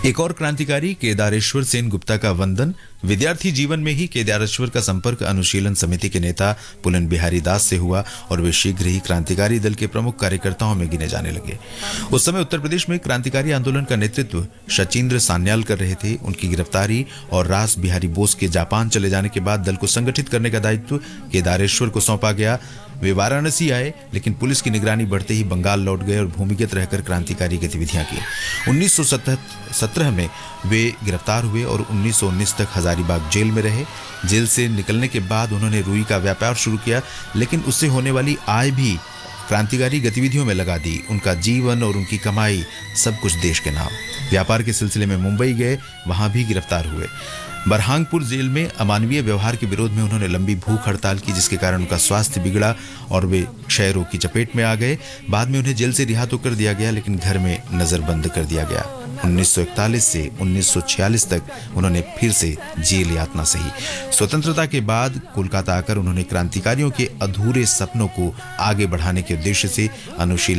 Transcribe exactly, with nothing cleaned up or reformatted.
एक और क्रांतिकारी केदारेश्वर सेन गुप्ता का वंदन। विद्यार्थी जीवन में ही केदारेश्वर का संपर्क अनुशीलन समिति के नेता पुलन बिहारी दास से हुआ और वे शीघ्र ही क्रांतिकारी दल के प्रमुख कार्यकर्ताओं में गिने जाने लगे। उस समय उत्तर प्रदेश में क्रांतिकारी आंदोलन का नेतृत्व शचीन्द्र सान्याल कर रहे थे। उनकी गिरफ्तारी और रास बिहारी बोस के जापान चले जाने के बाद दल को संगठित करने का दायित्व केदारेश्वर को सौंपा गया। वे वाराणसी आए, लेकिन पुलिस की निगरानी बढ़ते ही बंगाल लौट गए और भूमिगत रहकर क्रांतिकारी गतिविधियां की। उन्नीस सौ सत्रह में वे गिरफ्तार हुए और उन्नीस सौ उन्नीस तक हजारीबाग जेल में रहे। जेल से निकलने के बाद उन्होंने रुई का व्यापार शुरू किया, लेकिन उससे होने वाली आय भी क्रांतिकारी गतिविधियों में लगा दी। उनका जीवन और उनकी कमाई सब कुछ देश के नाम। व्यापार के सिलसिले में मुंबई गए, वहां भी गिरफ्तार हुए। बरहांगपुर जेल में अमानवीय व्यवहार के विरोध में उन्होंने लंबी भूख हड़ताल की, जिसके कारण उनका स्वास्थ्य बिगड़ा और वे क्षय रोग की चपेट में आ गए। बाद में उन्हें जेल से रिहा तो कर दिया गया, लेकिन घर में नजरबंद कर दिया गया। उन्नीस सौ इकतालीस से उन्नीस सौ छियालीस तक उन्होंने फिर से जेल यातना सही। स्वतंत्रता के बाद कोलकाता आकर उन्होंने क्रांतिकारियों के अधूरे सपनों को आगे बढ़ाने के उद्देश्य से अनुशीलन